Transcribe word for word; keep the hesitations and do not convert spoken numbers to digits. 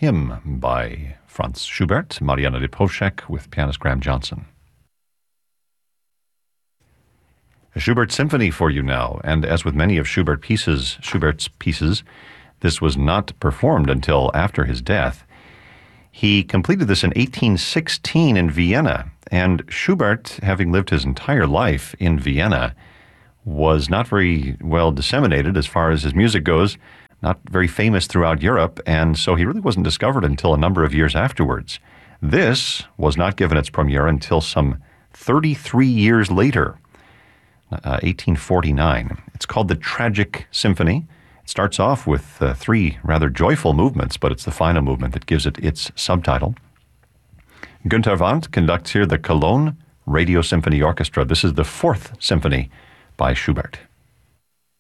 Hymn by Franz Schubert, Marianna Lipovshek with pianist Graham Johnson. A Schubert symphony for you now, and as with many of Schubert pieces, Schubert's pieces, this was not performed until after his death. He completed this in eighteen sixteen in Vienna, and Schubert, having lived his entire life in Vienna, was not very well disseminated as far as his music goes, not very famous throughout Europe, and so he really wasn't discovered until a number of years afterwards. This was not given its premiere until some thirty-three years later, uh, eighteen forty-nine. It's called the Tragic Symphony. It starts off with uh, three rather joyful movements, but it's the final movement that gives it its subtitle. Günter Wandt conducts here the Cologne Radio Symphony Orchestra. This is the fourth symphony by Schubert.